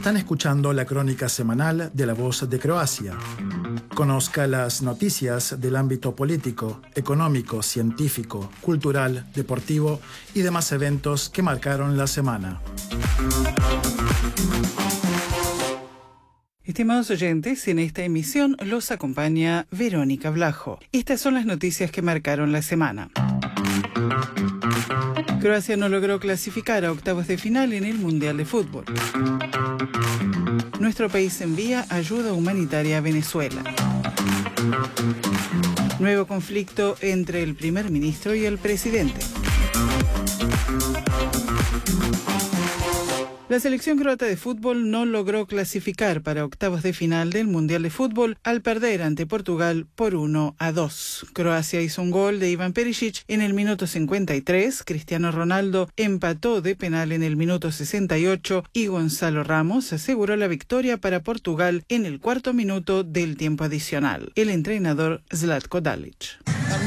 Están escuchando la crónica semanal de La Voz de Croacia. Conozca las noticias del ámbito político, económico, científico, cultural, deportivo y demás eventos que marcaron la semana. Estimados oyentes, en esta emisión los acompaña Verónica Blajo. Estas son las noticias que marcaron la semana. Croacia no logró clasificar a octavos de final en el Mundial de Fútbol. Nuestro país envía ayuda humanitaria a Venezuela. Nuevo conflicto entre el primer ministro y el presidente. La selección croata de fútbol no logró clasificar para octavos de final del Mundial de Fútbol al perder ante Portugal por 1-2. Croacia hizo un gol de Ivan Perisic en el minuto 53, Cristiano Ronaldo empató de penal en el minuto 68 y Gonzalo Ramos aseguró la victoria para Portugal en el cuarto minuto del tiempo adicional. El entrenador Zlatko Dalic.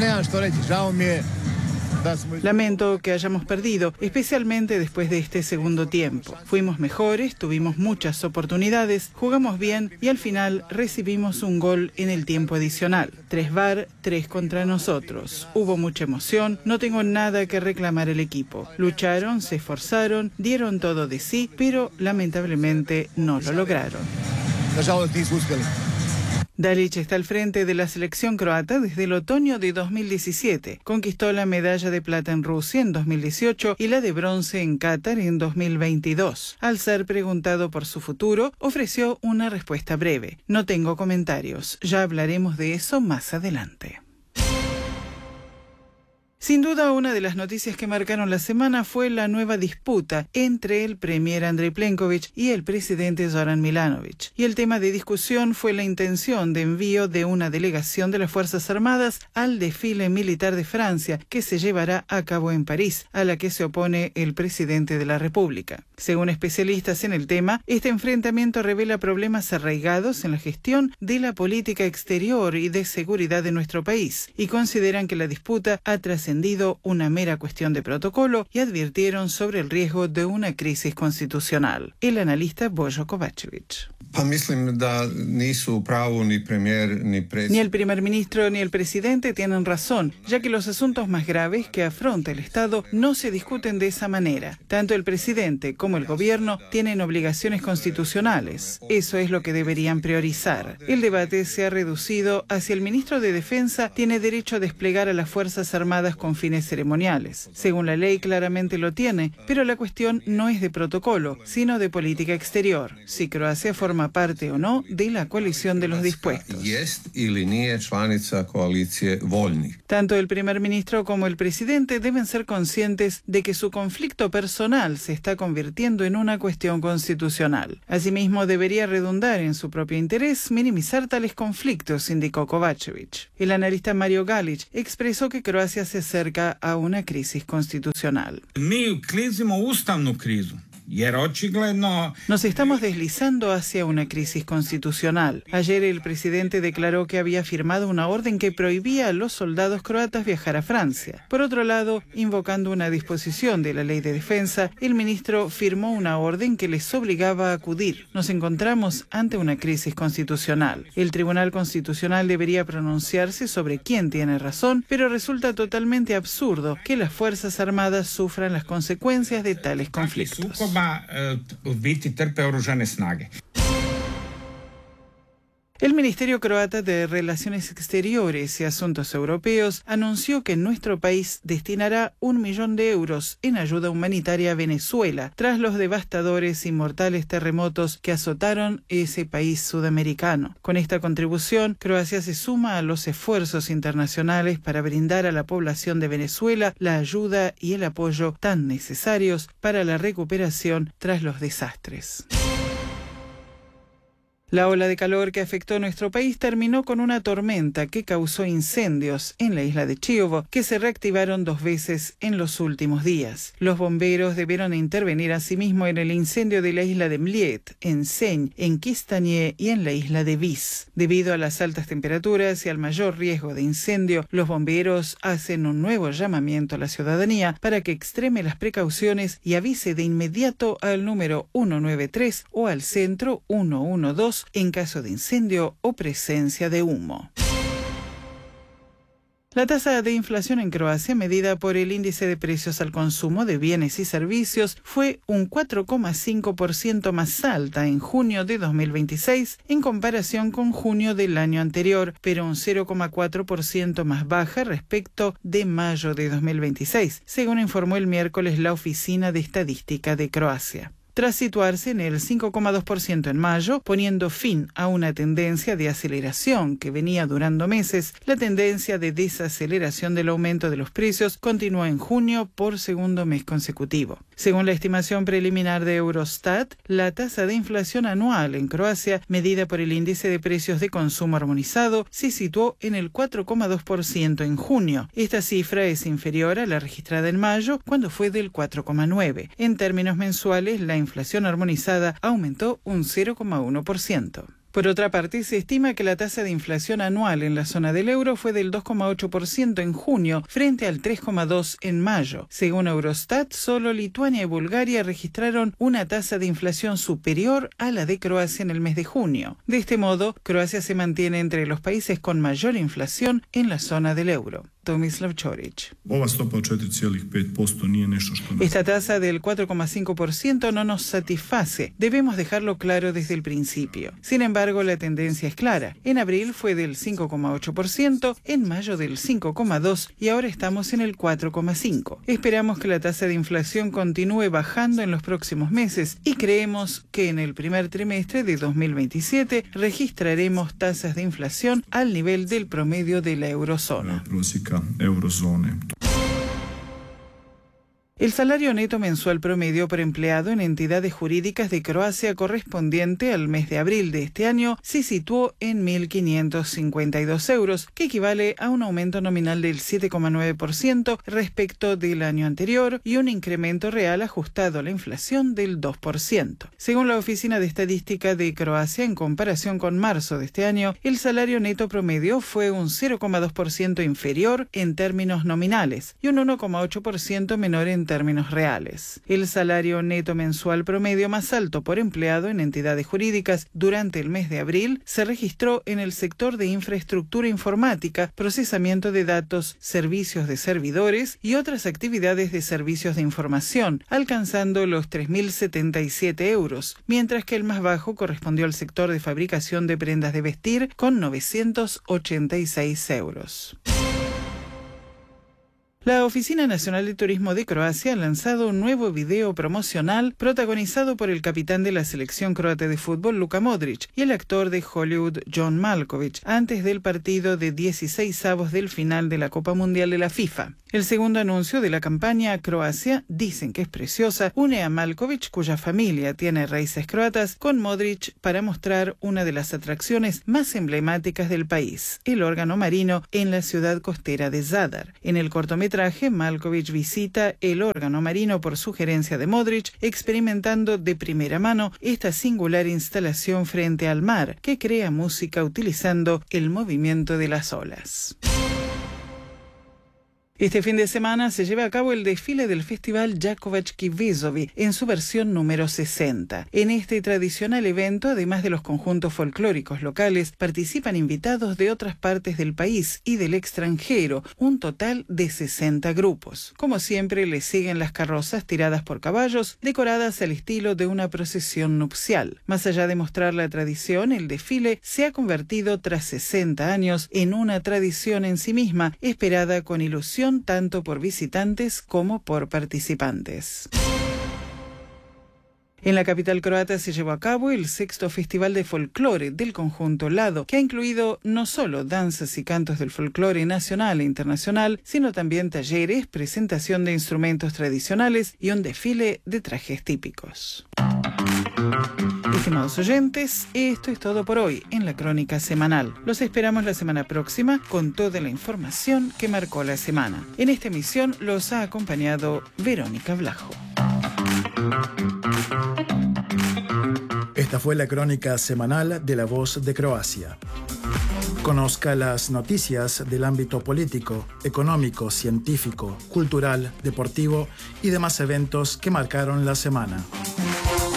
Lamento que hayamos perdido, especialmente después de este segundo tiempo. Fuimos mejores, tuvimos muchas oportunidades, jugamos bien y al final recibimos un gol en el tiempo adicional. 3 VAR, 3 contra nosotros. Hubo mucha emoción, no tengo nada que reclamar al equipo. Lucharon, se esforzaron, dieron todo de sí, pero lamentablemente no lo lograron. Dalic está al frente de la selección croata desde el otoño de 2017. Conquistó la medalla de plata en Rusia en 2018 y la de bronce en Qatar en 2022. Al ser preguntado por su futuro, ofreció una respuesta breve. No tengo comentarios, ya hablaremos de eso más adelante. Sin duda, una de las noticias que marcaron la semana fue la nueva disputa entre el premier Andrej Plenković y el presidente Zoran Milanović. Y el tema de discusión fue la intención de envío de una delegación de las Fuerzas Armadas al desfile militar de Francia, que se llevará a cabo en París, a la que se opone el presidente de la República. Según especialistas en el tema, este enfrentamiento revela problemas arraigados en la gestión de la política exterior y de seguridad de nuestro país, y consideran que la disputa ha trascendido una mera cuestión de protocolo y advirtieron sobre el riesgo de una crisis constitucional. El analista Bojo Kovačević. Ni el primer ministro ni el presidente tienen razón, ya que los asuntos más graves que afronta el Estado no se discuten de esa manera. Tanto el presidente como el gobierno tienen obligaciones constitucionales. Eso es lo que deberían priorizar. El debate se ha reducido hacia el ministro de Defensa tiene derecho a desplegar a las Fuerzas Armadas con fines ceremoniales. Según la ley claramente lo tiene, pero la cuestión no es de protocolo, sino de política exterior. Si Croacia forma parte o no de la coalición de los dispuestos. Tanto el primer ministro como el presidente deben ser conscientes de que su conflicto personal se está convirtiendo en una cuestión constitucional. Asimismo, debería redundar en su propio interés minimizar tales conflictos, indicó Kovačević. El analista Mario Galić expresó que Croacia se acerca a una crisis constitucional. Nos estamos deslizando hacia una crisis constitucional. Ayer el presidente declaró que había firmado una orden que prohibía a los soldados croatas viajar a Francia. Por otro lado, invocando una disposición de la Ley de Defensa, el ministro firmó una orden que les obligaba a acudir. Nos encontramos ante una crisis constitucional. El Tribunal Constitucional debería pronunciarse sobre quién tiene razón, pero resulta totalmente absurdo que las Fuerzas Armadas sufran las consecuencias de tales conflictos. El Ministerio Croata de Relaciones Exteriores y Asuntos Europeos anunció que nuestro país destinará 1 millón de euros en ayuda humanitaria a Venezuela tras los devastadores y mortales terremotos que azotaron ese país sudamericano. Con esta contribución, Croacia se suma a los esfuerzos internacionales para brindar a la población de Venezuela la ayuda y el apoyo tan necesarios para la recuperación tras los desastres. La ola de calor que afectó nuestro país terminó con una tormenta que causó incendios en la isla de Chiovo, que se reactivaron 2 veces en los últimos días. Los bomberos debieron intervenir asimismo en el incendio de la isla de Mliet, en Señ, en Quistanié y en la isla de Vis. Debido a las altas temperaturas y al mayor riesgo de incendio, los bomberos hacen un nuevo llamamiento a la ciudadanía para que extreme las precauciones y avise de inmediato al número 193 o al centro 112 en caso de incendio o presencia de humo. La tasa de inflación en Croacia, medida por el índice de precios al consumo de bienes y servicios, fue un 4,5% más alta en junio de 2026 en comparación con junio del año anterior, pero un 0,4% más baja respecto de mayo de 2026, según informó el miércoles la Oficina de Estadística de Croacia. Tras situarse en el 5,2% en mayo, poniendo fin a una tendencia de aceleración que venía durando meses, la tendencia de desaceleración del aumento de los precios continuó en junio por segundo mes consecutivo. Según la estimación preliminar de Eurostat, la tasa de inflación anual en Croacia, medida por el índice de precios de consumo armonizado, se situó en el 4,2% en junio. Esta cifra es inferior a la registrada en mayo, cuando fue del 4,9%. En términos mensuales, la inflación armonizada aumentó un 0,1%. Por otra parte, se estima que la tasa de inflación anual en la zona del euro fue del 2,8% en junio, frente al 3,2% en mayo. Según Eurostat, solo Lituania y Bulgaria registraron una tasa de inflación superior a la de Croacia en el mes de junio. De este modo, Croacia se mantiene entre los países con mayor inflación en la zona del euro. Tomislav Ćorić. Esta tasa del 4,5% no nos satisface. Debemos dejarlo claro desde el principio. Sin embargo, la tendencia es clara. En abril fue del 5,8%, en mayo del 5,2% y ahora estamos en el 4,5%. Esperamos que la tasa de inflación continúe bajando en los próximos meses y creemos que en el primer trimestre de 2027 registraremos tasas de inflación al nivel del promedio de la eurozona. El salario neto mensual promedio por empleado en entidades jurídicas de Croacia correspondiente al mes de abril de este año se situó en 1.552 euros, que equivale a un aumento nominal del 7,9% respecto del año anterior y un incremento real ajustado a la inflación del 2%. Según la Oficina de Estadística de Croacia, en comparación con marzo de este año, el salario neto promedio fue un 0,2% inferior en términos nominales y un 1,8% menor en términos reales. El salario neto mensual promedio más alto por empleado en entidades jurídicas durante el mes de abril se registró en el sector de infraestructura informática, procesamiento de datos, servicios de servidores y otras actividades de servicios de información, alcanzando los 3.077 euros, mientras que el más bajo correspondió al sector de fabricación de prendas de vestir con 986 euros. La Oficina Nacional de Turismo de Croacia ha lanzado un nuevo video promocional protagonizado por el capitán de la selección croata de fútbol, Luka Modric, y el actor de Hollywood, John Malkovich, antes del partido de 16avos del final de la Copa Mundial de la FIFA. El segundo anuncio de la campaña Croacia, dicen que es preciosa, une a Malkovich, cuya familia tiene raíces croatas, con Modric para mostrar una de las atracciones más emblemáticas del país, el órgano marino en la ciudad costera de Zadar. En el cortometraje, Malkovich visita el órgano marino por sugerencia de Modric, experimentando de primera mano esta singular instalación frente al mar, que crea música utilizando el movimiento de las olas. Este fin de semana se lleva a cabo el desfile del Festival Jakovački Vezovi en su versión número 60. En este tradicional evento, además de los conjuntos folclóricos locales, participan invitados de otras partes del país y del extranjero, un total de 60 grupos. Como siempre, les siguen las carrozas tiradas por caballos, decoradas al estilo de una procesión nupcial. Más allá de mostrar la tradición, el desfile se ha convertido tras 60 años en una tradición en sí misma, esperada con ilusión tanto por visitantes como por participantes. En la capital croata se llevó a cabo el 6º Festival de Folclore del conjunto Lado, que ha incluido no solo danzas y cantos del folclore nacional e internacional, sino también talleres, presentación de instrumentos tradicionales y un desfile de trajes típicos. Estimados oyentes, esto es todo por hoy en la Crónica Semanal. Los esperamos la semana próxima con toda la información que marcó la semana. En esta emisión los ha acompañado Verónica Vlajo. Esta fue la Crónica Semanal de La Voz de Croacia. Conozca las noticias del ámbito político, económico, científico, cultural, deportivo y demás eventos que marcaron la semana.